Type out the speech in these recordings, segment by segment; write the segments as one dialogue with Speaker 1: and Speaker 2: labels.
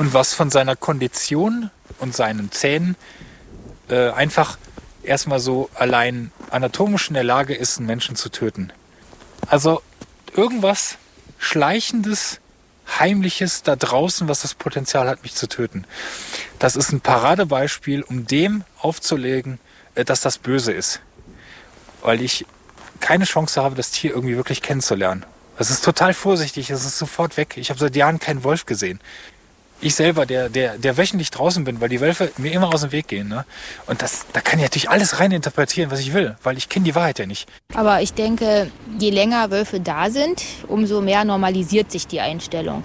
Speaker 1: und was von seiner Kondition und seinen Zähnen einfach erstmal so allein anatomisch in der Lage ist, einen Menschen zu töten. Also irgendwas Schleichendes, Heimliches da draußen, was das Potenzial hat, mich zu töten. Das ist ein Paradebeispiel, um dem aufzulegen, dass das böse ist. Weil ich keine Chance habe, das Tier irgendwie wirklich kennenzulernen. Es ist total vorsichtig, es ist sofort weg. Ich habe seit Jahren keinen Wolf gesehen. Ich selber, der wöchentlich draußen bin, weil die Wölfe mir immer aus dem Weg gehen. Ne? Und da kann ich natürlich alles rein interpretieren, was ich will, weil ich kenne die Wahrheit ja nicht.
Speaker 2: Aber ich denke, je länger Wölfe da sind, umso mehr normalisiert sich die Einstellung.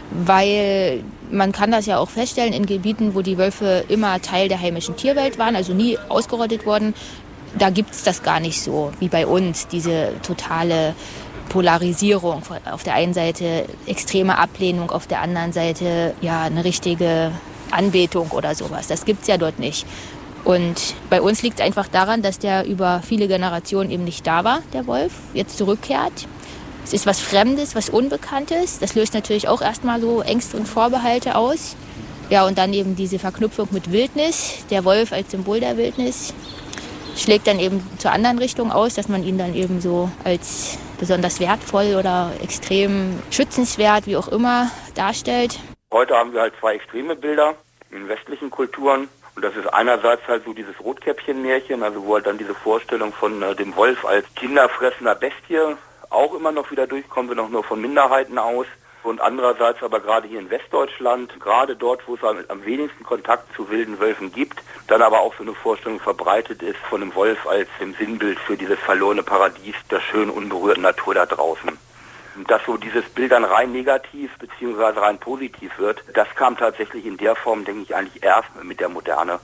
Speaker 2: Weil man kann das ja auch feststellen in Gebieten, wo die Wölfe immer Teil der heimischen Tierwelt waren, also nie ausgerottet wurden. Da gibt es das gar nicht so wie bei uns, diese totale Polarisierung. Auf der einen Seite extreme Ablehnung, auf der anderen Seite ja eine richtige Anbetung oder sowas. Das gibt's ja dort nicht. Und bei uns liegt es einfach daran, dass der über viele Generationen eben nicht da war, der Wolf, jetzt zurückkehrt. Es ist was Fremdes, was Unbekanntes. Das löst natürlich auch erstmal so Ängste und Vorbehalte aus. Ja, und dann eben diese Verknüpfung mit Wildnis, der Wolf als Symbol der Wildnis, schlägt dann eben zur anderen Richtung aus, dass man ihn dann eben so als besonders wertvoll oder extrem schützenswert, wie auch immer, darstellt.
Speaker 3: Heute haben wir halt zwei extreme Bilder in westlichen Kulturen. Und das ist einerseits halt so dieses Rotkäppchen-Märchen, also wo halt dann diese Vorstellung von dem Wolf als kinderfressender Bestie auch immer noch wieder durchkommt, wenn auch nur von Minderheiten aus. Und andererseits aber gerade hier in Westdeutschland, gerade dort, wo es am wenigsten Kontakt zu wilden Wölfen gibt, dann aber auch so eine Vorstellung verbreitet ist von dem Wolf als dem Sinnbild für dieses verlorene Paradies der schönen, unberührten Natur da draußen. Und dass so dieses Bild dann rein negativ bzw. rein positiv wird, das kam tatsächlich in der Form, denke ich, eigentlich erst mit der Moderne.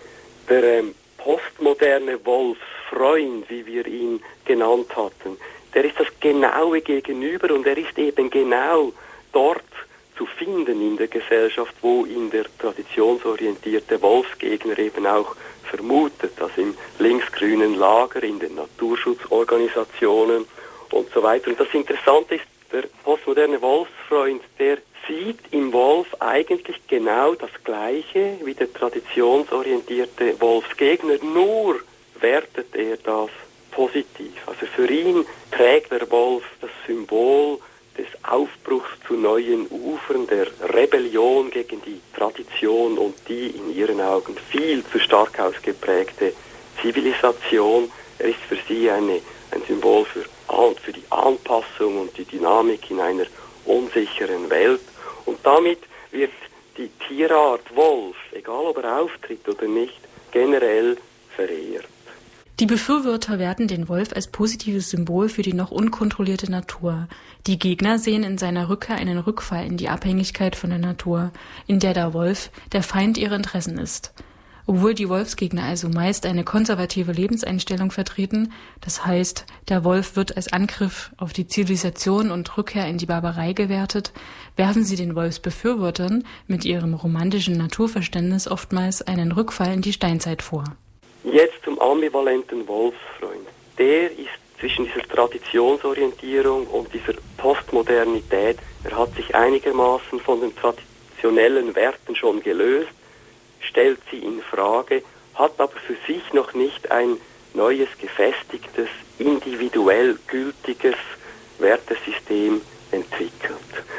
Speaker 4: Der postmoderne Wolfsfreund, wie wir ihn genannt hatten, der ist das genaue Gegenüber und er ist eben genau dort zu finden in der Gesellschaft, wo ihn der traditionsorientierte Wolfsgegner eben auch vermutet, also im linksgrünen Lager, in den Naturschutzorganisationen und so weiter. Und das Interessante ist, der postmoderne Wolfsfreund, der sieht im Wolf eigentlich genau das Gleiche wie der traditionsorientierte Wolfsgegner, nur wertet er das positiv. Also für ihn trägt der Wolf das Symbol des Aufbruchs zu neuen Ufern, der Rebellion gegen die Tradition und die in ihren Augen viel zu stark ausgeprägte Zivilisation. Er ist für sie ein Symbol für die Anpassung und die Dynamik in einer unsicheren Welt. Und damit wird die Tierart Wolf, egal ob er auftritt oder nicht, generell verehrt.
Speaker 5: Die Befürworter werten den Wolf als positives Symbol für die noch unkontrollierte Natur. Die Gegner sehen in seiner Rückkehr einen Rückfall in die Abhängigkeit von der Natur, in der der Wolf der Feind ihrer Interessen ist. Obwohl die Wolfsgegner also meist eine konservative Lebenseinstellung vertreten, das heißt, der Wolf wird als Angriff auf die Zivilisation und Rückkehr in die Barbarei gewertet, werfen sie den Wolfsbefürwortern mit ihrem romantischen Naturverständnis oftmals einen Rückfall in die Steinzeit vor.
Speaker 4: Jetzt zum ambivalenten Wolfsfreund. Der ist zwischen dieser Traditionsorientierung und dieser Postmodernität, er hat sich einigermaßen von den traditionellen Werten schon gelöst, stellt sie in Frage, hat aber für sich noch nicht ein neues, gefestigtes, individuell gültiges Wertesystem entwickelt.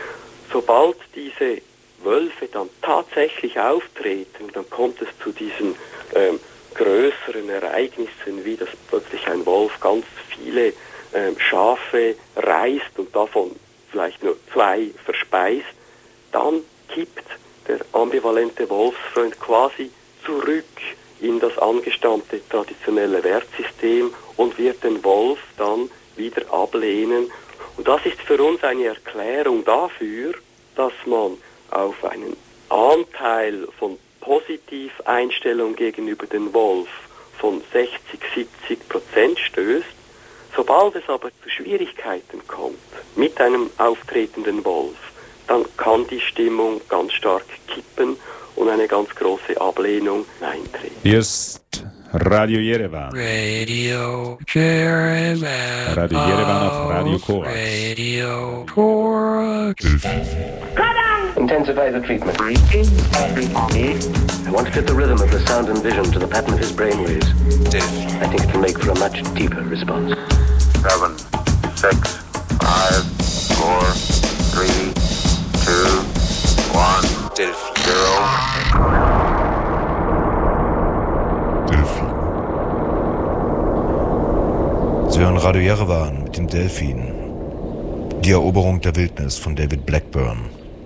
Speaker 4: Sobald diese Wölfe dann tatsächlich auftreten, dann kommt es zu diesen größeren Ereignissen, wie dass plötzlich ein Wolf ganz viele Schafe reißt und davon vielleicht nur 2 verspeist, dann kippt der ambivalente Wolfsfreund quasi zurück in das angestammte traditionelle Wertsystem und wird den Wolf dann wieder ablehnen. Und das ist für uns eine Erklärung dafür, dass man auf einen Anteil von Positiveinstellung gegenüber dem Wolf von 60-70% stößt. Sobald es aber zu Schwierigkeiten kommt mit einem auftretenden Wolf, dann kann die Stimmung ganz stark kippen und eine ganz große Ablehnung eintreten.
Speaker 6: Hier ist Radio Yerevan.
Speaker 7: Radio Yerevan.
Speaker 6: Radio Yerevan auf Radio Korax.
Speaker 7: Radio Korax.
Speaker 8: Und intensify the treatment. I want to fit the rhythm of the sound and vision to the pattern of his brainwaves. I think it will make for a much deeper response.
Speaker 9: 7, 6, 5, 4, 3, 2, 1, 0.
Speaker 10: Sie hören Radio Yerevan mit dem Delphin. Die Eroberung der Wildnis von David Blackburn.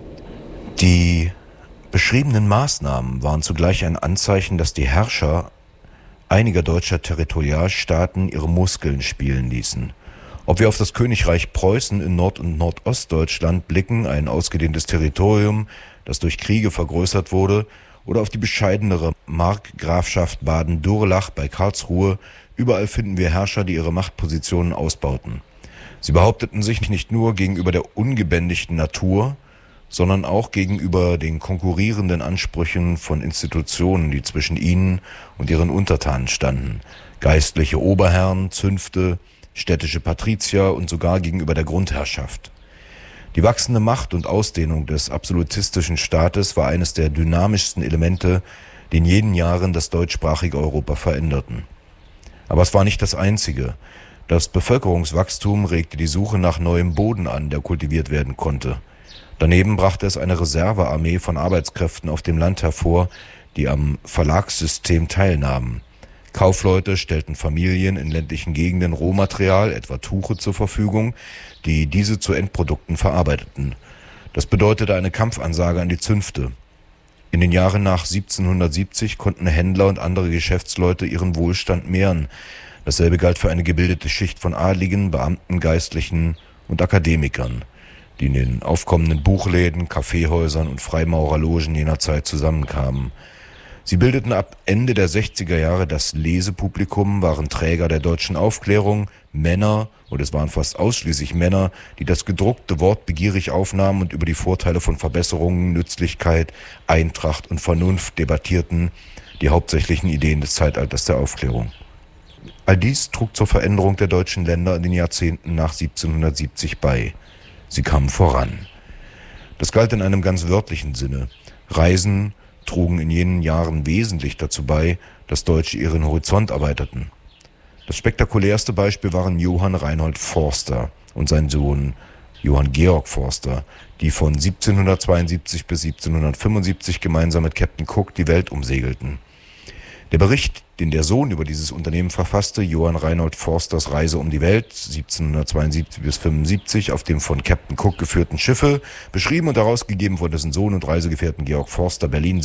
Speaker 10: Die beschriebenen Maßnahmen waren zugleich ein Anzeichen, dass die Herrscher einiger deutscher Territorialstaaten ihre Muskeln spielen ließen. Ob wir auf das Königreich Preußen in Nord- und Nordostdeutschland blicken, ein ausgedehntes Territorium, das durch Kriege vergrößert wurde, oder auf die bescheidenere Markgrafschaft Baden-Durlach bei Karlsruhe, überall finden wir Herrscher, die ihre Machtpositionen ausbauten. Sie behaupteten sich nicht nur gegenüber der ungebändigten Natur, sondern auch gegenüber den konkurrierenden Ansprüchen von Institutionen, die zwischen ihnen und ihren Untertanen standen. Geistliche Oberherren, Zünfte, städtische Patrizier und sogar gegenüber der Grundherrschaft. Die wachsende Macht und Ausdehnung des absolutistischen Staates war eines der dynamischsten Elemente, die in jenen Jahren das deutschsprachige Europa veränderten. Aber es war nicht das einzige. Das Bevölkerungswachstum regte die Suche nach neuem Boden an, der kultiviert werden konnte. Daneben brachte es eine Reservearmee von Arbeitskräften auf dem Land hervor, die am Verlagssystem teilnahmen. Kaufleute stellten Familien in ländlichen Gegenden Rohmaterial, etwa Tuche, zur Verfügung, die diese zu Endprodukten verarbeiteten. Das bedeutete eine Kampfansage an die Zünfte. In den Jahren nach 1770 konnten Händler und andere Geschäftsleute ihren Wohlstand mehren. Dasselbe galt für eine gebildete Schicht von Adligen, Beamten, Geistlichen und Akademikern, die in den aufkommenden Buchläden, Kaffeehäusern und Freimaurerlogen jener Zeit zusammenkamen. Sie bildeten ab Ende der 60er Jahre das Lesepublikum, waren Träger der deutschen Aufklärung, Männer, und es waren fast ausschließlich Männer, die das gedruckte Wort begierig aufnahmen und über die Vorteile von Verbesserungen, Nützlichkeit, Eintracht und Vernunft debattierten, die hauptsächlichen Ideen des Zeitalters der Aufklärung. All dies trug zur Veränderung der deutschen Länder in den Jahrzehnten nach 1770 bei. Sie kamen voran. Das galt in einem ganz wörtlichen Sinne. Reisen trugen in jenen Jahren wesentlich dazu bei, dass Deutsche ihren Horizont erweiterten. Das spektakulärste Beispiel waren Johann Reinhold Forster und sein Sohn Johann Georg Forster, die von 1772 bis 1775 gemeinsam mit Captain Cook die Welt umsegelten. Der Bericht, den der Sohn über dieses Unternehmen verfasste, Johann Reinhold Forsters Reise um die Welt 1772 bis 75 auf dem von Captain Cook geführten Schiffe, beschrieben und herausgegeben von dessen Sohn und Reisegefährten Georg Forster, Berlin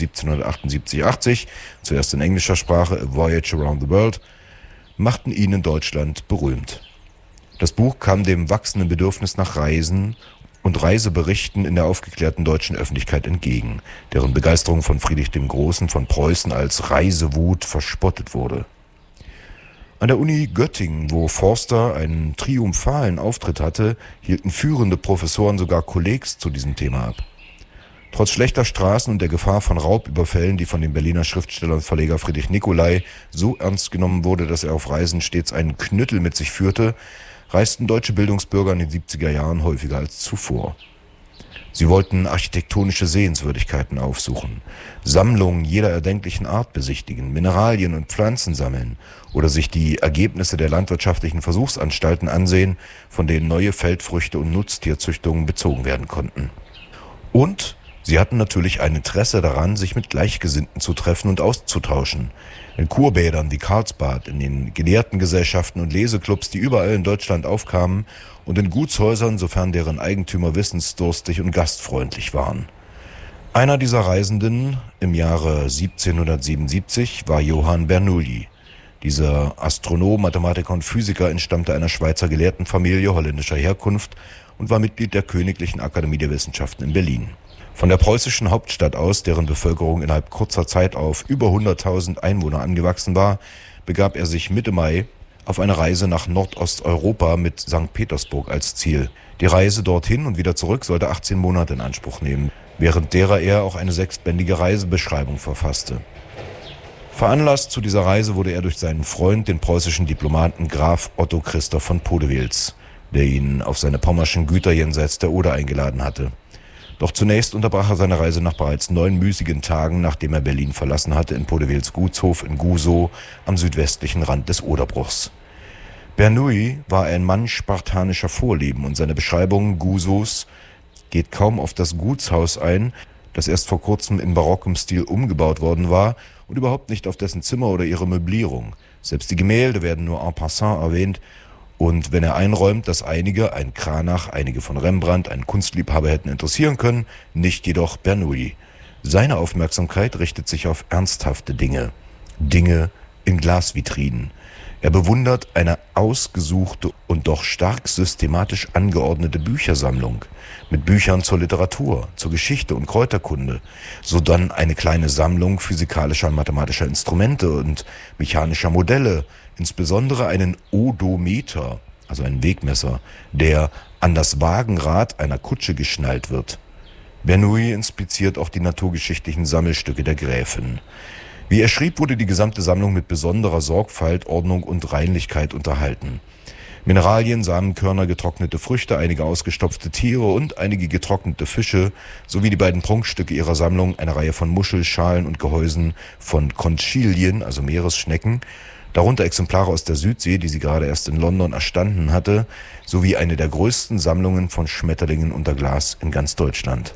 Speaker 10: 1778-80, zuerst in englischer Sprache, A Voyage Around the World, machten ihn in Deutschland berühmt. Das Buch kam dem wachsenden Bedürfnis nach Reisen und Reiseberichten in der aufgeklärten deutschen Öffentlichkeit entgegen, deren Begeisterung von Friedrich dem Großen von Preußen als Reisewut verspottet wurde. An der Uni Göttingen, wo Forster einen triumphalen Auftritt hatte, hielten führende Professoren sogar Kollegs zu diesem Thema ab. Trotz schlechter Straßen und der Gefahr von Raubüberfällen, die von dem Berliner Schriftsteller und Verleger Friedrich Nicolai so ernst genommen wurde, dass er auf Reisen stets einen Knüttel mit sich führte, reisten deutsche Bildungsbürger in den 70er Jahren häufiger als zuvor. Sie wollten architektonische Sehenswürdigkeiten aufsuchen, Sammlungen jeder erdenklichen Art besichtigen, Mineralien und Pflanzen sammeln oder sich die Ergebnisse der landwirtschaftlichen Versuchsanstalten ansehen, von denen neue Feldfrüchte und Nutztierzüchtungen bezogen werden konnten. Und sie hatten natürlich ein Interesse daran, sich mit Gleichgesinnten zu treffen und auszutauschen. In Kurbädern wie Karlsbad, in den Gelehrtengesellschaften und Leseclubs, die überall in Deutschland aufkamen, und in Gutshäusern, sofern deren Eigentümer wissensdurstig und gastfreundlich waren. Einer dieser Reisenden im Jahre 1777 war Johann Bernoulli. Dieser Astronom, Mathematiker und Physiker entstammte einer Schweizer Gelehrtenfamilie holländischer Herkunft und war Mitglied der Königlichen Akademie der Wissenschaften in Berlin. Von der preußischen Hauptstadt aus, deren Bevölkerung innerhalb kurzer Zeit auf über 100.000 Einwohner angewachsen war, begab er sich Mitte Mai auf eine Reise nach Nordosteuropa mit St. Petersburg als Ziel. Die Reise dorthin und wieder zurück sollte 18 Monate in Anspruch nehmen, während derer er auch eine 6-bändige Reisebeschreibung verfasste. Veranlasst zu dieser Reise wurde er durch seinen Freund, den preußischen Diplomaten Graf Otto Christoph von Podewils, der ihn auf seine pommerschen Güter jenseits der Oder eingeladen hatte. Doch zunächst unterbrach er seine Reise nach bereits 9 müßigen Tagen, nachdem er Berlin verlassen hatte, in Podewils Gutshof in Gusow am südwestlichen Rand des Oderbruchs. Bernoulli war ein Mann spartanischer Vorlieben und seine Beschreibung Gusows geht kaum auf das Gutshaus ein, das erst vor kurzem in barockem Stil umgebaut worden war, und überhaupt nicht auf dessen Zimmer oder ihre Möblierung. Selbst die Gemälde werden nur en passant erwähnt, und wenn er einräumt, dass einige, ein Cranach, einige von Rembrandt, einen Kunstliebhaber hätten interessieren können, nicht jedoch Bernoulli. Seine Aufmerksamkeit richtet sich auf ernsthafte Dinge. Dinge in Glasvitrinen. Er bewundert eine ausgesuchte und doch stark systematisch angeordnete Büchersammlung mit Büchern zur Literatur, zur Geschichte und Kräuterkunde, sodann eine kleine Sammlung physikalischer und mathematischer Instrumente und mechanischer Modelle, insbesondere einen Odometer, also einen Wegmesser, der an das Wagenrad einer Kutsche geschnallt wird. Bernoulli inspiziert auch die naturgeschichtlichen Sammelstücke der Gräfin. Wie er schrieb, wurde die gesamte Sammlung mit besonderer Sorgfalt, Ordnung und Reinlichkeit unterhalten. Mineralien, Samenkörner, getrocknete Früchte, einige ausgestopfte Tiere und einige getrocknete Fische sowie die beiden Prunkstücke ihrer Sammlung, eine Reihe von Muschelschalen und Gehäusen von Conchilien, also Meeresschnecken, darunter Exemplare aus der Südsee, die sie gerade erst in London erstanden hatte, sowie eine der größten Sammlungen von Schmetterlingen unter Glas in ganz Deutschland.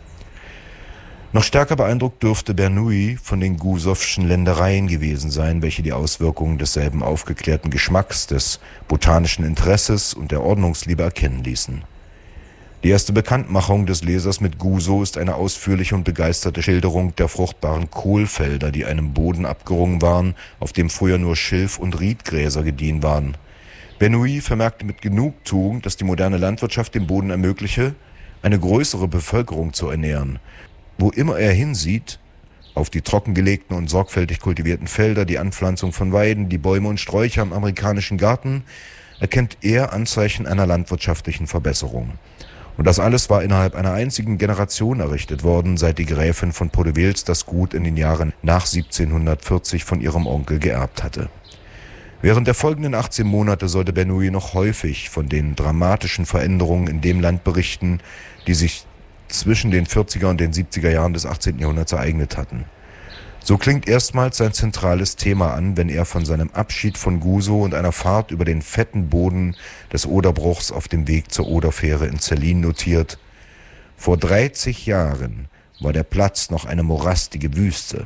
Speaker 10: Noch stärker beeindruckt dürfte Bernoulli von den Gusowschen Ländereien gewesen sein, welche die Auswirkungen desselben aufgeklärten Geschmacks, des botanischen Interesses und der Ordnungsliebe erkennen ließen. Die erste Bekanntmachung des Lesers mit Gusow ist eine ausführliche und begeisterte Schilderung der fruchtbaren Kohlfelder, die einem Boden abgerungen waren, auf dem früher nur Schilf- und Riedgräser gediehen waren. Bernoulli vermerkte mit Genugtuung, dass die moderne Landwirtschaft dem Boden ermögliche, eine größere Bevölkerung zu ernähren. Wo immer er hinsieht, auf die trockengelegten und sorgfältig kultivierten Felder, die Anpflanzung von Weiden, die Bäume und Sträucher im amerikanischen Garten, erkennt er Anzeichen einer landwirtschaftlichen Verbesserung. Und das alles war innerhalb einer einzigen Generation errichtet worden, seit die Gräfin von Podewils das Gut in den Jahren nach 1740 von ihrem Onkel geerbt hatte. Während der folgenden 18 Monate sollte Bernoulli noch häufig von den dramatischen Veränderungen in dem Land berichten, die sich zwischen den 40er und den 70er Jahren des 18. Jahrhunderts ereignet hatten. So klingt erstmals sein zentrales Thema an, wenn er von seinem Abschied von Gusow und einer Fahrt über den fetten Boden des Oderbruchs auf dem Weg zur Oderfähre in Zellin notiert: Vor 30 Jahren war der Platz noch eine morastige Wüste.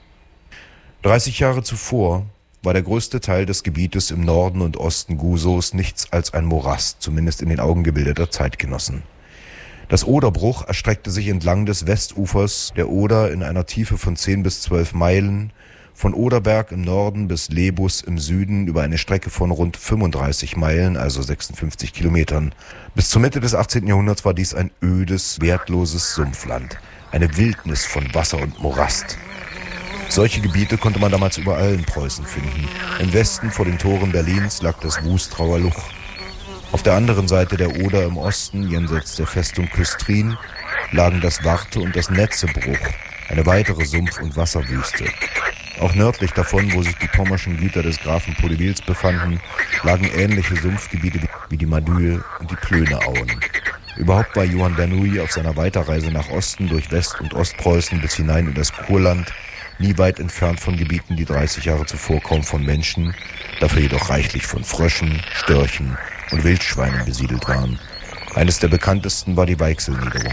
Speaker 10: 30 Jahre zuvor war der größte Teil des Gebietes im Norden und Osten Gusows nichts als ein Morast, zumindest in den Augen gebildeter Zeitgenossen. Das Oderbruch erstreckte sich entlang des Westufers der Oder in einer Tiefe von 10 bis 12 Meilen, von Oderberg im Norden bis Lebus im Süden über eine Strecke von rund 35 Meilen, also 56 Kilometern. Bis zur Mitte des 18. Jahrhunderts war dies ein ödes, wertloses Sumpfland, eine Wildnis von Wasser und Morast. Solche Gebiete konnte man damals überall in Preußen finden. Im Westen vor den Toren Berlins lag das Wustrauer Luch. Auf der anderen Seite der Oder im Osten, jenseits der Festung Küstrin, lagen das Warte und das Netzebruch, eine weitere Sumpf- und Wasserwüste. Auch nördlich davon, wo sich die pommerschen Güter des Grafen Podewils befanden, lagen ähnliche Sumpfgebiete wie die Madüe und die Plöneauen. Überhaupt war Johann Bernoulli auf seiner Weiterreise nach Osten durch West- und Ostpreußen bis hinein in das Kurland nie weit entfernt von Gebieten, die 30 Jahre zuvor kaum von Menschen, dafür jedoch reichlich von Fröschen, Störchen und Wildschweinen besiedelt waren. Eines der bekanntesten war die Weichselniederung.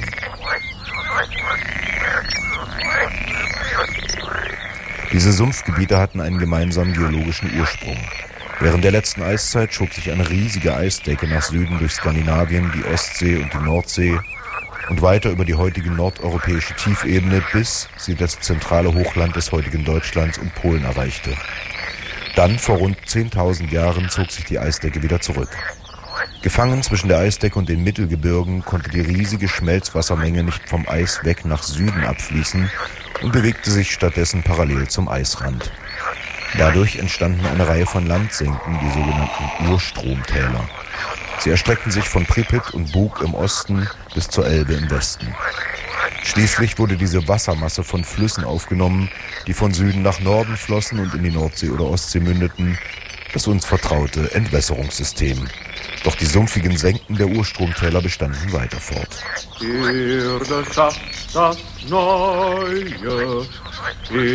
Speaker 10: Diese Sumpfgebiete hatten einen gemeinsamen geologischen Ursprung. Während der letzten Eiszeit schob sich eine riesige Eisdecke nach Süden durch Skandinavien, die Ostsee und die Nordsee und weiter über die heutige nordeuropäische Tiefebene, bis sie das zentrale Hochland des heutigen Deutschlands und Polen erreichte. Dann, vor rund 10.000 Jahren, zog sich die Eisdecke wieder zurück. Gefangen zwischen der Eisdecke und den Mittelgebirgen konnte die riesige Schmelzwassermenge nicht vom Eis weg nach Süden abfließen und bewegte sich stattdessen parallel zum Eisrand. Dadurch entstanden eine Reihe von Landsenken, die sogenannten Urstromtäler. Sie erstreckten sich von Pripyat und Bug im Osten bis zur Elbe im Westen. Schließlich wurde diese Wassermasse von Flüssen aufgenommen, die von Süden nach Norden flossen und in die Nordsee oder Ostsee mündeten, das uns vertraute Entwässerungssystem. Doch die sumpfigen Senken der Urstromtäler bestanden weiter fort.
Speaker 11: Erde schafft das Neue.